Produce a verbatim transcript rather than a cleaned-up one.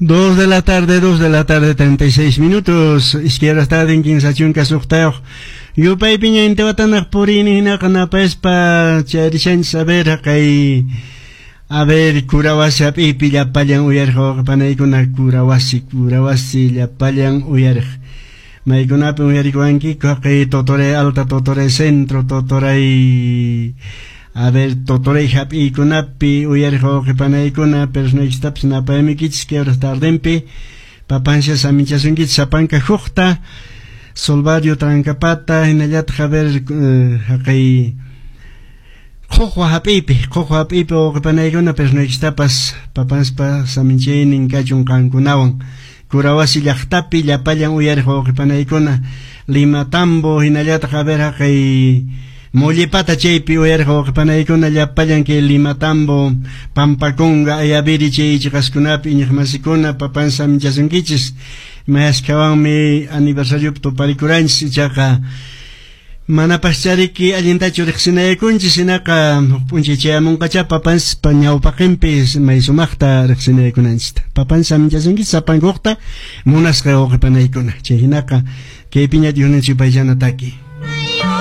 Dos de la tarde, dos de la tarde, treinta y seis minutos. Izquierda tarde en quince casugteo. Yo pay piña en tebatanak purini na kanapespa charishan saber kay a ver kurawasi apipi llapallan uyarjo panaykuna kurawasi kurawasi llapallan uyarj. Maykunapi uyarikuanki kay totore alta totore centro totore a ver totore hapi kunapi uyarjo panaykuna personajistaps napaymikichis que ahora tardenpi papancia saminchasunki sapanka jukta Solvario Trancapata en el Javer Hakay Jojo Hapipi, Jojo Hapipi o Panayona Persnoixtapas, Papanspa, Saminchen in Cachun Cancunawan, Curawasi Yachtapi, Yapayan Uyarjo, Panaycona, Lima Tambo, in el Javer Hakay Molipata Chepi Uyarjo, Panaycona, Yapayan que Lima Tambo, Pampaconga, Ayabiri Chich, Rascunapi, Nihmasicona, Papansa Minchasunkichis. Me acaban mi aniversario to parikuranch chaka mana paschariki allintachu rexina kunchi sinaka punchi chamun kacha papans pañau pakempis mai sumakta rexina kunanchita papans samjasungi sapangokta munas ka oqipanaykuna chinaka que piña diunenchi payana taki